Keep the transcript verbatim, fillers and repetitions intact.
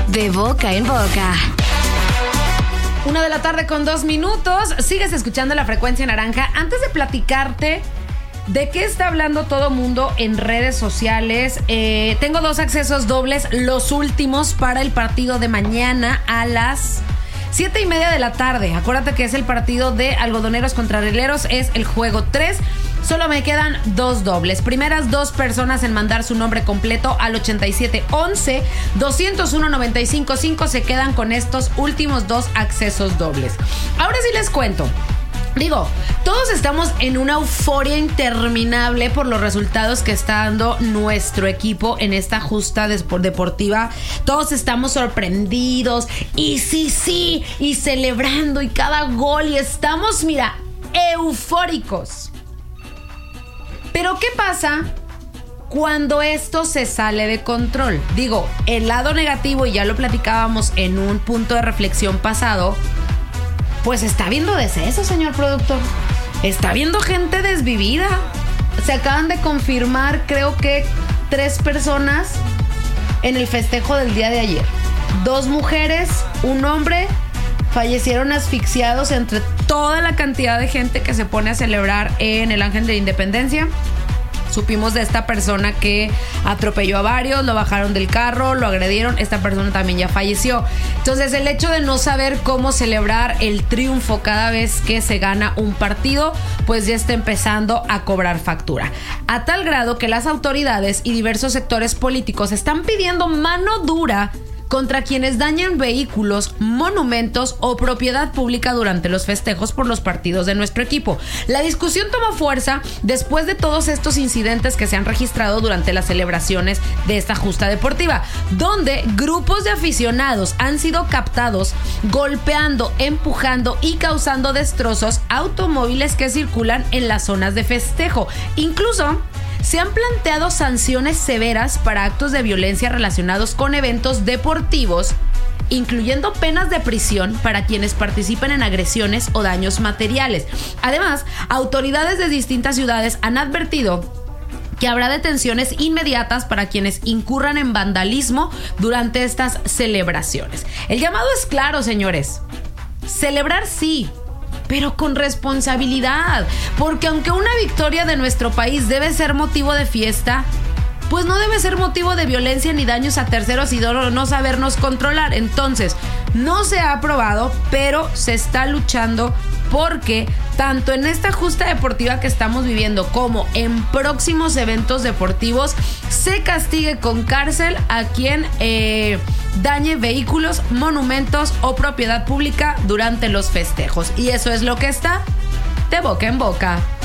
De boca en boca. Una de la tarde con dos minutos. Sigues escuchando La Frecuencia Naranja. Antes de platicarte de qué está hablando todo mundo en redes sociales, eh, tengo dos accesos dobles, los últimos para el partido de mañana a las siete y media de la tarde. Acuérdate que es el partido de Algodoneros contra Rieleros, es el juego tres. Solo me quedan dos dobles. Primeras dos personas en mandar su nombre completo al ochenta y siete once doscientos uno noventa y cinco cinco se quedan con estos últimos dos accesos dobles. Ahora sí les cuento. Digo, todos estamos en una euforia interminable por los resultados que está dando nuestro equipo en esta justa deportiva. Todos estamos sorprendidos y sí, sí, y celebrando y cada gol y estamos, mira, eufóricos. Pero ¿qué pasa cuando esto se sale de control? Digo, el lado negativo, y ya lo platicábamos en un punto de reflexión pasado, pues está habiendo decesos, señor productor. Está habiendo gente desvivida. Se acaban de confirmar, creo que tres personas en el festejo del día de ayer. Dos mujeres, un hombre, fallecieron asfixiados entre toda la cantidad de gente que se pone a celebrar en el Ángel de la Independencia. Supimos de esta persona que atropelló a varios, lo bajaron del carro, lo agredieron. Esta persona también ya falleció. Entonces, el hecho de no saber cómo celebrar el triunfo cada vez que se gana un partido, pues ya está empezando a cobrar factura. A tal grado que las autoridades y diversos sectores políticos están pidiendo mano dura contra quienes dañan vehículos, monumentos o propiedad pública durante los festejos por los partidos de nuestro equipo. La discusión toma fuerza después de todos estos incidentes que se han registrado durante las celebraciones de esta justa deportiva, donde grupos de aficionados han sido captados golpeando, empujando y causando destrozos a automóviles que circulan en las zonas de festejo. Incluso se han planteado sanciones severas para actos de violencia relacionados con eventos deportivos, incluyendo penas de prisión para quienes participen en agresiones o daños materiales. Además, autoridades de distintas ciudades han advertido que habrá detenciones inmediatas para quienes incurran en vandalismo durante estas celebraciones. El llamado es claro, señores. Celebrar sí, pero con responsabilidad, porque aunque una victoria de nuestro país debe ser motivo de fiesta, pues no debe ser motivo de violencia ni daños a terceros y no, no sabernos controlar. Entonces, no se ha aprobado, pero se está luchando porque tanto en esta justa deportiva que estamos viviendo como en próximos eventos deportivos se castigue con cárcel a quien eh, dañe vehículos, monumentos o propiedad pública durante los festejos. Y eso es lo que está de boca en boca.